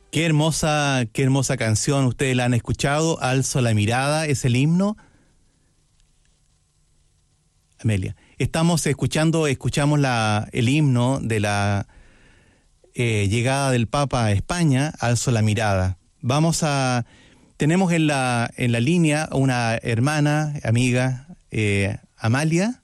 qué hermosa canción. Ustedes la han escuchado. Alzo la mirada, es el himno. Amelia, escuchamos el himno de la llegada del Papa a España, Alzo la mirada. Tenemos en la línea una hermana, amiga, Amalia.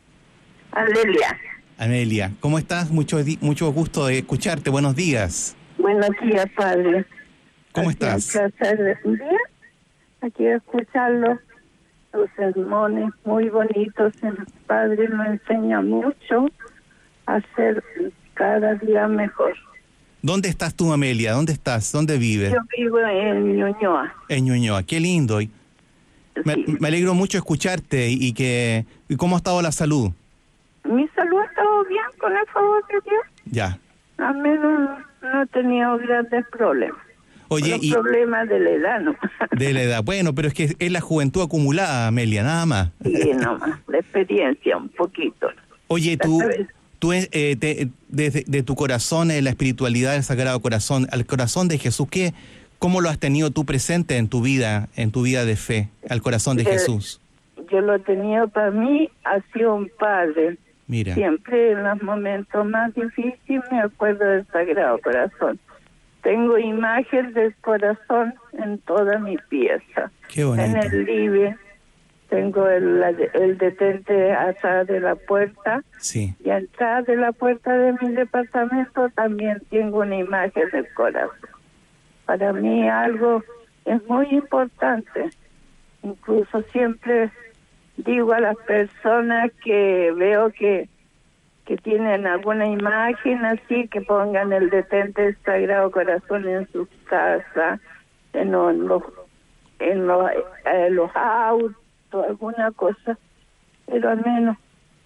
Amelia, ¿cómo estás? Mucho gusto de escucharte. Buenos días. Buenos días, padre. ¿Cómo estás? Un placer de día. Aquí escucharlo. Sus sermones muy bonitos. El padre nos enseña mucho a ser cada día mejor. ¿Dónde estás tú, Amelia? ¿Dónde estás? ¿Dónde vives? Yo vivo en Ñuñoa. En Ñuñoa. Qué lindo. Sí. Me alegro mucho escucharte y ¿cómo ha estado la salud? Mi salud ha estado bien, con el favor de Dios. Ya. Al menos no he tenido grandes problemas. Oye, los problemas de la edad, ¿no? De la edad. Bueno, pero es que es la juventud acumulada, Amelia, nada más. Sí, nomás. La experiencia, un poquito. Oye, tú de tu corazón, la espiritualidad del Sagrado Corazón, al corazón de Jesús, ¿cómo lo has tenido tú presente en tu vida de fe, al corazón de Jesús? Yo lo he tenido para mí, ha sido un padre. Mira. Siempre en los momentos más difíciles me acuerdo del Sagrado Corazón. Tengo imagen del corazón en toda mi pieza. Qué bonito. En el living tengo el detente atrás de la puerta. Sí. Y atrás de la puerta de mi departamento también tengo una imagen del corazón. Para mí algo es muy importante. Incluso siempre digo a las personas que veo que tienen alguna imagen así, que pongan el detente del Sagrado Corazón en sus casas, en los autos, alguna cosa, pero al menos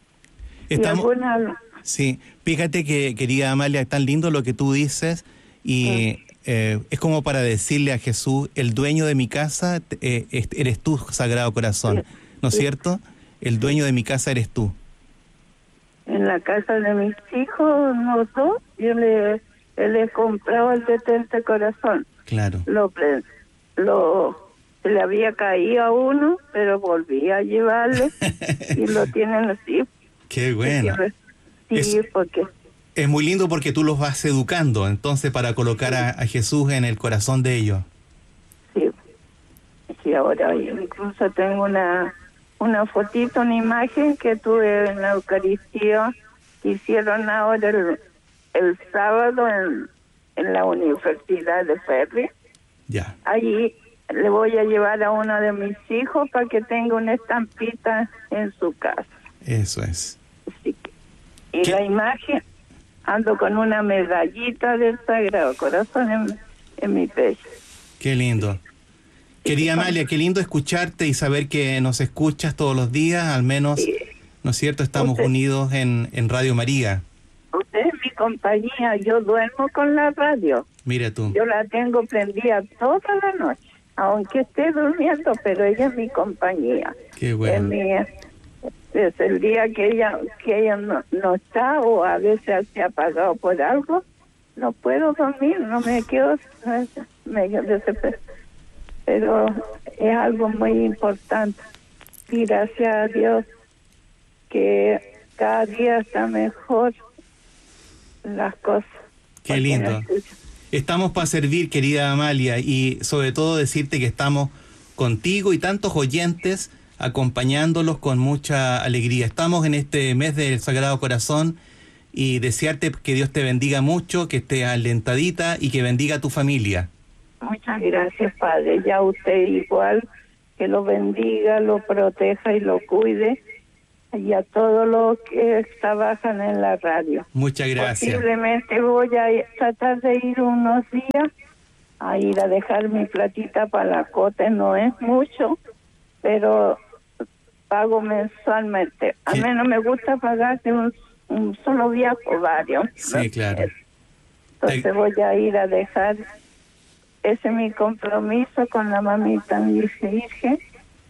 Sí, fíjate que, querida Amalia, es tan lindo lo que tú dices y es como para decirle a Jesús, el dueño de mi casa eres tú, Sagrado Corazón, ¿no es cierto? El dueño de mi casa eres tú. En la casa de mis hijos, los dos, yo le he comprado el detente corazón. Claro. Se le había caído a uno, pero volví a llevarle y lo tienen así. Qué bueno. Sí, porque es muy lindo porque tú los vas educando, entonces, para colocar a Jesús en el corazón de ellos. Sí, ahora incluso tengo una fotito, una imagen que tuve en la Eucaristía que hicieron ahora el sábado en la Universidad de Ferry. Ya. Allí le voy a llevar a uno de mis hijos para que tenga una estampita en su casa. Eso es. Sí. Y la imagen, ando con una medallita del Sagrado Corazón en mi pecho. Qué lindo. Querida Amalia, qué lindo escucharte y saber que nos escuchas todos los días, al menos, ¿no es cierto? Estamos unidos en Radio María. Usted es mi compañía, yo duermo con la radio. Mira tú. Yo la tengo prendida toda la noche, aunque esté durmiendo, pero ella es mi compañía. Qué bueno. Desde el día que ella no está, o a veces se ha apagado por algo, no puedo dormir, no me quedo desesperada. Pero es algo muy importante. Y gracias a Dios que cada día está mejor las cosas. Qué lindo. Estamos para servir, querida Amalia, y sobre todo decirte que estamos contigo y tantos oyentes acompañándolos con mucha alegría. Estamos en este mes del Sagrado Corazón y desearte que Dios te bendiga mucho, que estés alentadita y que bendiga a tu familia. Muchas gracias, Padre. Ya usted igual, que lo bendiga, lo proteja y lo cuide, y a todos los que trabajan en la radio. Muchas gracias. Posiblemente voy a tratar de ir unos días a ir a dejar mi platita para la cota. No es mucho, pero pago mensualmente. A mí no me gusta pagar de un solo viaje o varios. Sí, claro. Entonces voy a ir a dejar. Ese es mi compromiso con la mamita Virgen.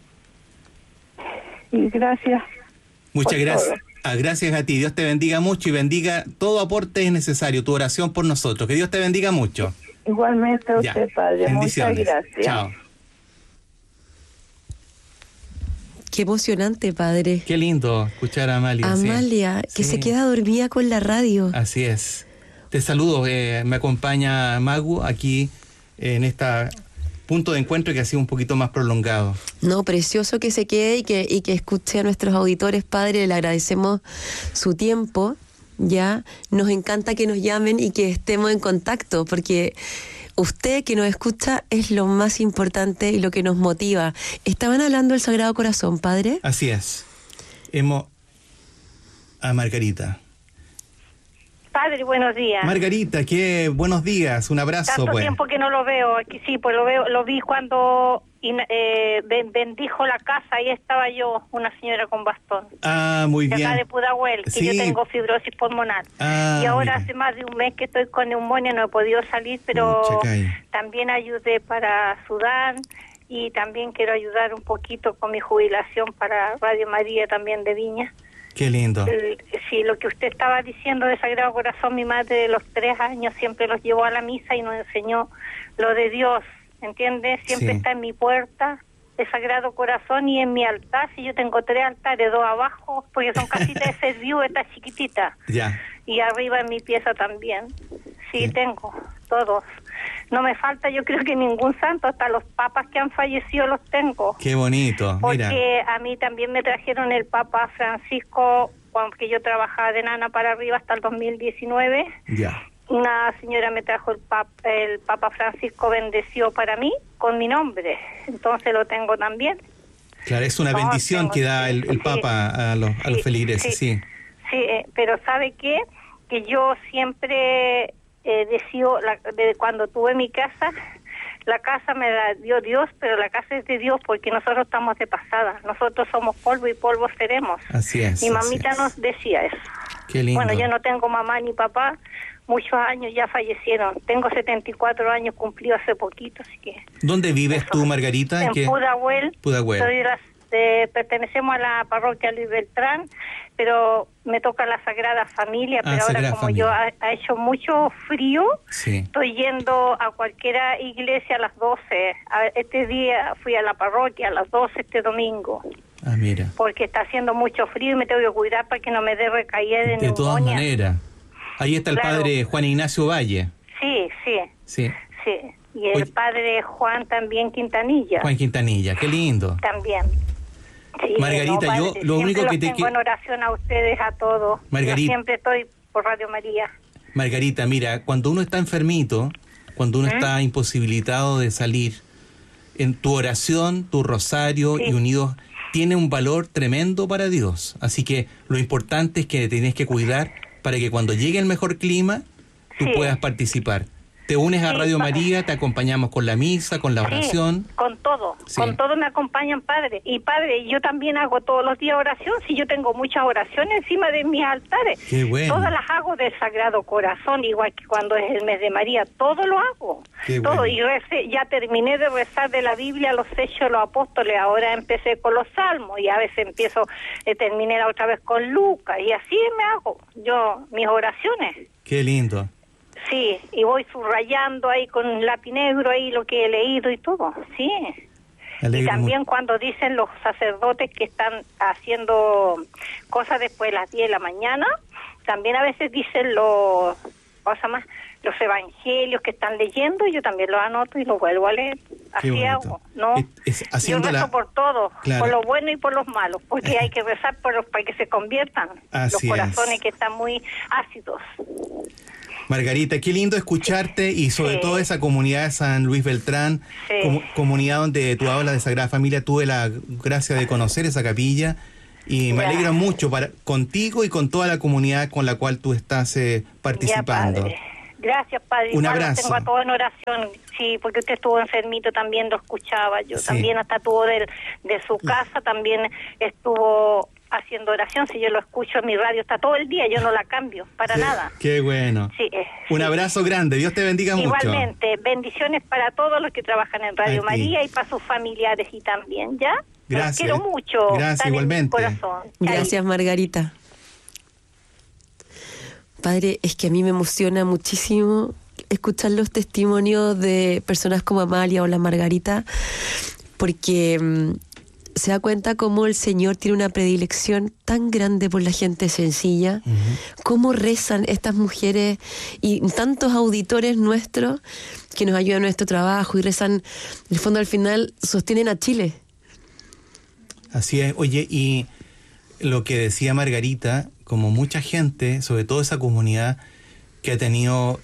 Y gracias. Muchas gracias. Gracias a ti. Dios te bendiga mucho y bendiga todo aporte necesario. Tu oración por nosotros. Que Dios te bendiga mucho. Igualmente a Ya. usted, padre. Muchas Bendiciones. gracias. Chao. Qué emocionante, padre. Qué lindo escuchar a Amalia. sí. Amalia, que Sí. se queda dormida con la radio. Así es. Te saludo. Me acompaña Magu aquí en este punto de encuentro que ha sido un poquito más prolongado. No, precioso que se quede y que escuche a nuestros auditores, padre. Le agradecemos su tiempo. Ya, nos encanta que nos llamen y que estemos en contacto, porque usted que nos escucha es lo más importante y lo que nos motiva. ¿Estaban hablando del Sagrado Corazón, padre? Así es. A Margarita. Padre, buenos días. Margarita, qué buenos días. Un abrazo, Tanto pues. tiempo que no lo veo. Aquí sí, pues lo vi cuando bendijo la casa. Ahí estaba yo, una señora con bastón. Ah, muy De bien. acá de Pudahuel, que Sí. yo tengo fibrosis pulmonar. Ah, Y ahora mira. hace más de un mes que estoy con neumonía, no he podido salir, pero Pucha, Cay. también ayudé para Sudán y también quiero ayudar un poquito con mi jubilación para Radio María también de Viña. Qué lindo. Sí, lo que usted estaba diciendo de Sagrado Corazón, mi madre de los 3 años siempre los llevó a la misa y nos enseñó lo de Dios, ¿entiendes? Siempre Sí. está en mi puerta el Sagrado Corazón y en mi altar. Si yo tengo 3 altares, 2 abajo, porque son casitas de ser vivo, esta chiquitita. Ya. Y arriba en mi pieza también. Sí, Sí. tengo todos. No me falta, yo creo que ningún santo, hasta los papas que han fallecido los tengo. Qué bonito. Mira. Porque a mí también me trajeron el Papa Francisco, porque yo trabajaba de nana para arriba hasta el 2019. Ya. Una señora me trajo el Papa Francisco, bendeció para mí con mi nombre. Entonces lo tengo también. Claro, es una No, bendición tengo, que da el sí. Papa a los feligreses, sí. Sí, pero ¿sabe qué? Que yo siempre decía, cuando tuve mi casa, la casa me la dio Dios, pero la casa es de Dios porque nosotros estamos de pasada. Nosotros somos polvo y polvo seremos. Así es. Mi mamita así es. nos decía eso. Qué lindo. Bueno, yo no tengo mamá ni papá, muchos años ya fallecieron. Tengo 74 años, cumplió hace poquito, así que... ¿Dónde vives tú, Margarita? En Pudahuel. Pudahuel. Pertenecemos a la parroquia Luis Beltrán, pero me toca la Sagrada Familia, pero ahora Sagrada como Familia. yo ha hecho mucho frío, Sí. estoy yendo a cualquiera iglesia a las 12. Este día fui a la parroquia a las 12 este domingo, Ah, mira. porque está haciendo mucho frío y me tengo que cuidar para que no me dé recaída de De todas neumonía. maneras. Ahí está el Claro. padre Juan Ignacio Valle. Sí, sí, Sí. sí. Y el Oye. padre Juan también Quintanilla. Juan Quintanilla. Qué lindo. También. Sí, Margarita, padre, yo lo siempre único que los te tengo en oración a ustedes, a todos. Margarita. Yo siempre estoy por Radio María. Margarita, mira, cuando uno está enfermito, cuando uno está imposibilitado de salir, en tu oración, tu rosario Sí. y unidos tiene un valor tremendo para Dios. Así que lo importante es que tenés que cuidar para que cuando llegue el mejor clima, tú Sí. puedas participar. Te unes a Sí, Radio pa- María, te acompañamos con la misa, con la oración. Sí, con todo, Sí. con todo me acompañan, padre. Y padre, yo también hago todos los días oración, si yo tengo muchas oraciones encima de mis altares. Qué bueno. Todas las hago del Sagrado Corazón, igual que cuando es el mes de María, todo lo hago. Qué todo. bueno. Y ya terminé de rezar de la Biblia los Hechos de los Apóstoles, ahora empecé con los Salmos y a veces terminé la otra vez con Lucas y así me hago yo mis oraciones. Qué lindo. Sí, y voy subrayando ahí con lápiz negro ahí lo que he leído y todo, sí. Me alegro Y también mucho. cuando dicen los sacerdotes que están haciendo cosas después de las 10 de la mañana, también a veces dicen los evangelios que están leyendo, y yo también los anoto y los vuelvo a leer. Así bonito. hago, ¿no? Haciendo yo rezo la- por todo, Claro. por lo bueno y por los malos, porque hay que rezar para que se conviertan Así los corazones es. que están muy ácidos. Margarita, qué lindo escucharte y sobre Sí. todo esa comunidad de San Luis Beltrán, Sí. comunidad donde tú hablas de Sagrada Familia. Tuve la gracia de conocer esa capilla y me Ya. alegra mucho contigo y con toda la comunidad con la cual tú estás participando. Ya, padre. Gracias, padre. Un Igual los abrazo. tengo a todos en oración, sí, porque usted estuvo enfermito, también lo escuchaba. Yo Sí. también hasta tuvo de su casa, también estuvo haciendo oración. Si yo lo escucho en mi radio, está todo el día, yo no la cambio, para Sí, nada. Qué bueno. Sí, Un sí. abrazo grande, Dios te bendiga mucho. Igualmente, bendiciones para todos los que trabajan en Radio A ti. María y para sus familiares y también, ¿ya? Gracias. Los quiero mucho. Gracias, Están en mi igualmente. corazón. Gracias, Margarita. Padre, es que a mí me emociona muchísimo escuchar los testimonios de personas como Amalia o la Margarita, porque se da cuenta cómo el Señor tiene una predilección tan grande por la gente sencilla, cómo rezan estas mujeres y tantos auditores nuestros que nos ayudan en nuestro trabajo y rezan, en el fondo al final sostienen a Chile. Así es. Oye, y lo que decía Margarita, como mucha gente, sobre todo esa comunidad que ha tenido...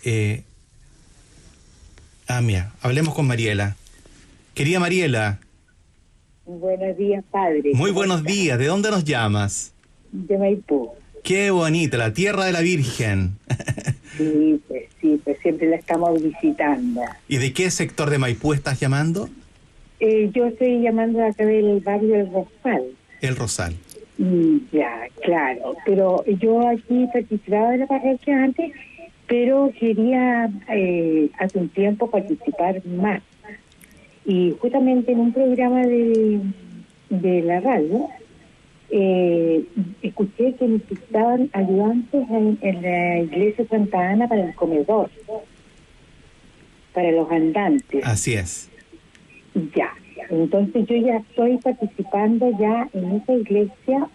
mira, hablemos con Mariela. Querida Mariela. Buenos días, padre. Muy buenos días. ¿De dónde nos llamas? De Maipú. Qué bonita, la tierra de la Virgen. Sí, pues siempre la estamos visitando. ¿Y de qué sector de Maipú estás llamando? Yo estoy llamando acá del barrio El Rosal. El Rosal. Ya, claro. Pero yo aquí participaba de la parroquia antes, pero quería hace un tiempo participar más. Y justamente en un programa de la radio escuché que necesitaban ayudantes en la iglesia Santa Ana para el comedor, para los andantes. Así es. Ya, entonces yo ya estoy participando ya en esa iglesia.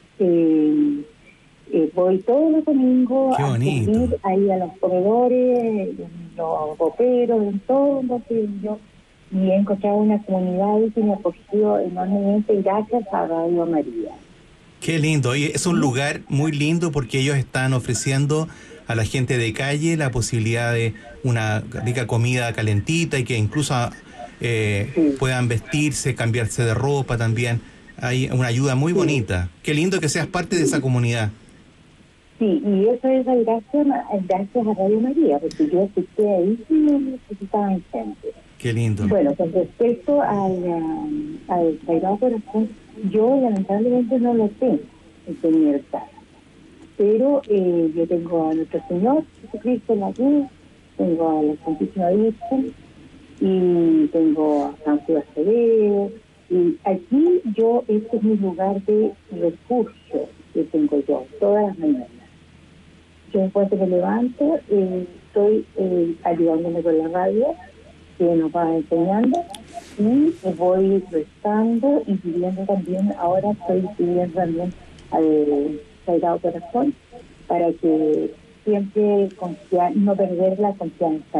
Voy todos los domingos a servir ahí a los comedores, los roperos, en todo lo que yo... Y he encontrado una comunidad que me ha acogido enormemente gracias a Radio María. Qué lindo. Y es un lugar muy lindo porque ellos están ofreciendo a la gente de calle la posibilidad de una rica comida calentita y que incluso puedan vestirse, cambiarse de ropa también. Hay una ayuda muy bonita. Qué lindo que seas parte de esa comunidad. Sí, y eso es gracias a Radio María, porque yo escuché ahí que necesitaban gente. Qué lindo. Bueno, con respecto al Sagrado Corazón, yo lamentablemente no lo tengo en mi altar. Pero yo tengo a Nuestro Señor Jesucristo en la cruz, tengo a la Santísima Virgen y tengo a San Juan Acevedo. Y aquí este es mi lugar de recurso que tengo yo todas las mañanas. Yo en cuanto me levanto, estoy ayudándome con la radio que nos va enseñando y voy rezando y pidiendo también, ahora estoy pidiendo también al Sagrado Corazón para que siempre no perder la confianza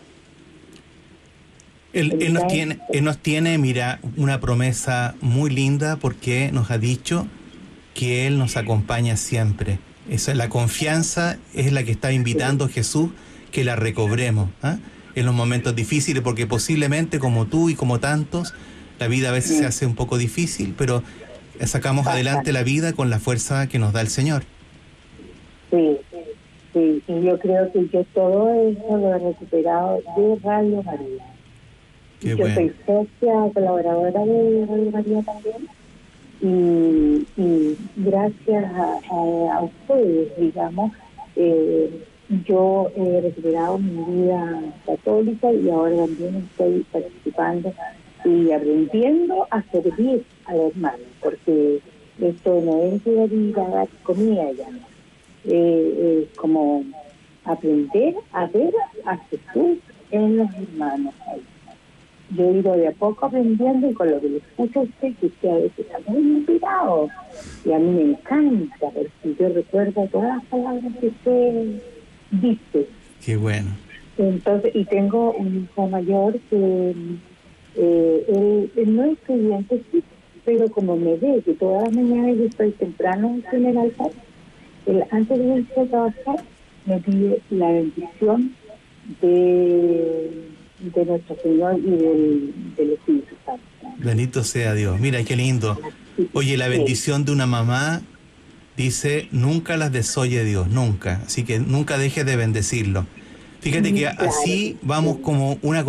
en él. Él nos tiene, mira, una promesa muy linda porque nos ha dicho que Él nos acompaña siempre. La confianza es la que está invitando Jesús que la recobremos, en los momentos difíciles, porque posiblemente como tú y como tantos, la vida a veces se hace un poco difícil, pero sacamos adelante la vida con la fuerza que nos da el Señor. Sí, y yo creo que yo todo eso lo he recuperado de Radio María. Qué yo bueno. soy socia colaboradora de Radio María también, y gracias a ustedes, digamos, yo he recuperado mi vida católica y ahora también estoy participando y aprendiendo a servir al hermano, porque esto no es ir a dar comida ya, ¿no? Es como aprender a ver a Jesús en los hermanos ahí. Yo he ido de a poco aprendiendo y con lo que le escucho a usted, que usted a veces está muy inspirado y a mí me encanta, porque yo recuerdo todas las palabras que usted dice. Qué bueno. Entonces, y tengo un hijo mayor que él no es estudiante, sí, pero como me ve que todas las mañanas yo estoy temprano en el altar, él antes de irse a trabajar me pide la bendición de nuestro Señor y del Espíritu Santo. Bendito sea Dios. Mira, qué lindo. Oye, la bendición de una mamá, dice, nunca las desoye Dios, nunca. Así que nunca dejes de bendecirlo. Fíjate que así vamos como una